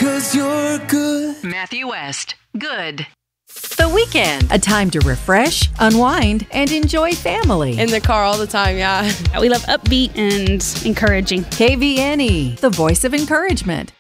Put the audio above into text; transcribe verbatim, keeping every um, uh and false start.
'cause you're good. Matthew West, good. The weekend, a time to refresh, unwind, and enjoy family. In the car all the time, yeah. We love upbeat and encouraging. K V N E, the voice of encouragement.